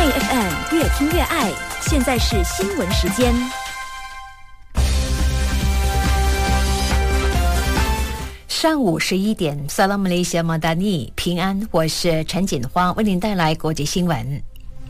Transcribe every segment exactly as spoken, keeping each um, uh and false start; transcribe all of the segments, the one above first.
F M 越听越爱，现在是新闻时间。上午十一点 Salam Malaysia Madani 平安，我是陈锦花，为您带来国际新闻。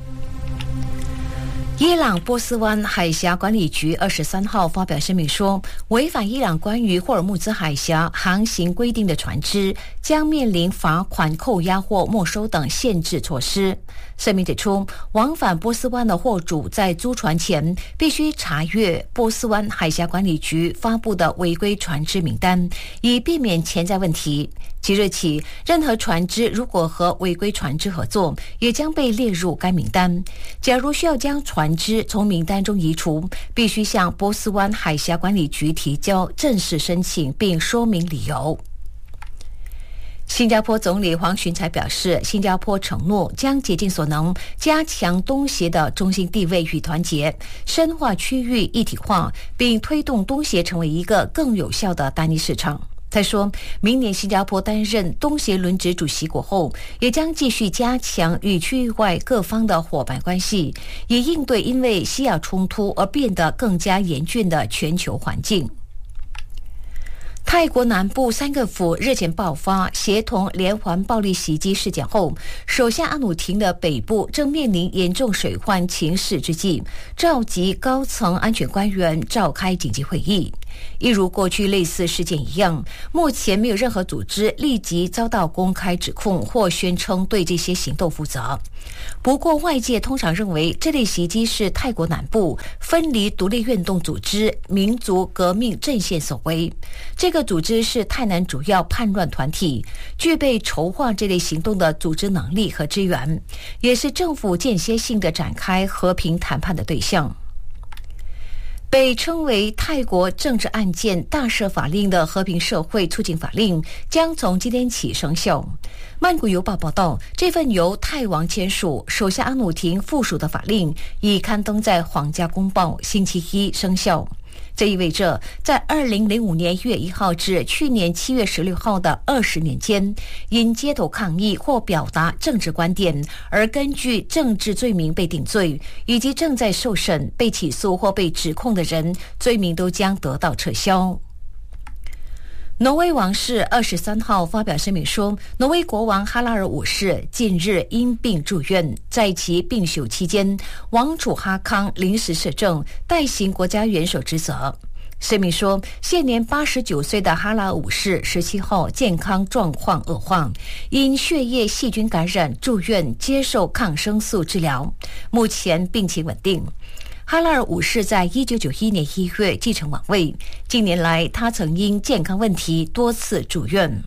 伊朗波斯湾海峡管理局二十三号发表声明说，违反伊朗关于霍尔木兹海峡航行规定的船只将面临罚款、扣押或没收等限制措施。声明指出，往返波斯湾的货主在租船前必须查阅波斯湾海峡管理局发布的违规船只名单，以避免潜在问题。即日起，任何船只如果和违规船只合作，也将被列入该名单。假如需要将船只从名单中移除，必须向波斯湾海峡管理局提交正式申请，并说明理由。新加坡总理黄循财表示，新加坡承诺将竭尽所能加强东协的中心地位与团结，深化区域一体化，并推动东协成为一个更有效的单一市场。他说，明年新加坡担任东协轮值主席国后，也将继续加强与区域外各方的伙伴关系，以应对因为西亚冲突而变得更加严峻的全球环境。泰国南部三个府日前爆发协同连环暴力袭击事件后，首相阿努廷的北部正面临严重水患情势之际，召集高层安全官员召开紧急会议。一如过去类似事件一样，目前没有任何组织立即遭到公开指控或宣称对这些行动负责。不过，外界通常认为这类袭击是泰国南部分离独立运动组织民族革命阵线所为。这个组织是泰南主要叛乱团体，具备筹划这类行动的组织能力和资源，也是政府间歇性的展开和平谈判的对象。被称为泰国政治案件大赦法令的和平社会促进法令将从今天起生效。曼谷邮报报道，这份由泰王签署、首相阿努廷附属的法令已刊登在皇家公报，星期一生效。这意味着，在二零零五年一月一号至去年七月十六号的二十年间，因街头抗议或表达政治观点而根据政治罪名被定罪，以及正在受审、被起诉或被指控的人，罪名都将得到撤销。挪威王室二十三号发表声明说，挪威国王哈拉尔五世近日因病住院，在其病休期间，王储哈康临时摄政，代行国家元首职责。声明说，现年八十九岁的哈拉尔五世十七号健康状况恶化，因血液细菌感染住院接受抗生素治疗，目前病情稳定。哈拉尔五世在一九九一年一月继承王位，近年来他曾因健康问题多次住院。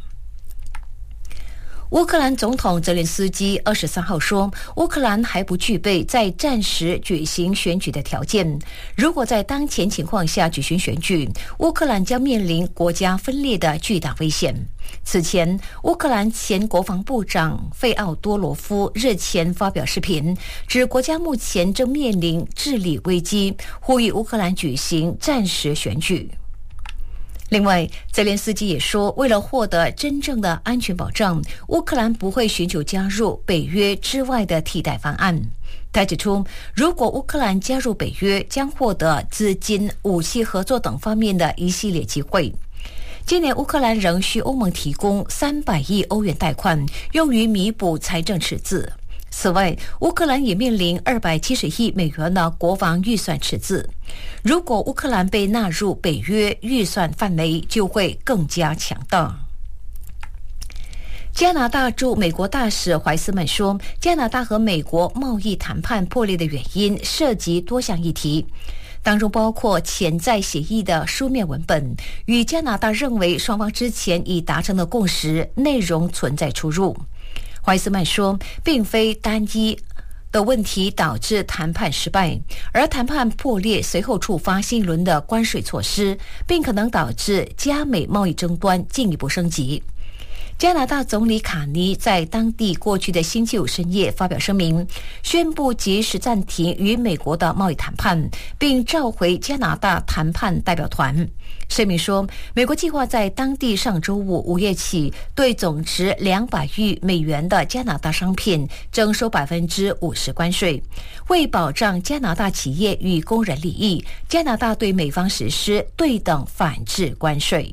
乌克兰总统泽连斯基二十三号说，乌克兰还不具备在战时举行选举的条件。如果在当前情况下举行选举，乌克兰将面临国家分裂的巨大危险。此前，乌克兰前国防部长费奥多罗夫日前发表视频，指国家目前正面临治理危机，呼吁乌克兰举行战时选举。另外，泽连斯基也说，为了获得真正的安全保障，乌克兰不会寻求加入北约之外的替代方案。他指出，如果乌克兰加入北约，将获得资金、武器合作等方面的一系列机会。今年乌克兰仍需欧盟提供三百亿欧元贷款，用于弥补财政赤字。此外，乌克兰也面临二百七十亿美元的国防预算赤字。如果乌克兰被纳入北约预算范围，就会更加强大。加拿大驻美国大使怀斯曼说，加拿大和美国贸易谈判破裂的原因涉及多项议题，当中包括潜在协议的书面文本与加拿大认为双方之前已达成的共识内容存在出入。怀斯曼说，并非单一的问题导致谈判失败，而谈判破裂随后触发新一轮的关税措施，并可能导致加美贸易争端进一步升级。 加拿大总理卡尼在当地过去的星期五深夜发表声明，宣布即时暂停与美国的贸易谈判，并召回加拿大谈判代表团。声明说，美国计划在当地上周五午夜起对总值两百亿美元的加拿大商品征收百分之五十关税。为保障加拿大企业与工人利益，加拿大对美方实施对等反制关税。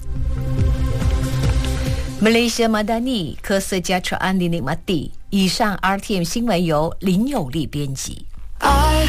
马来西亚马达尼科斯加车安尼尼马蒂。以上 R T M 新闻由林有利编辑。爱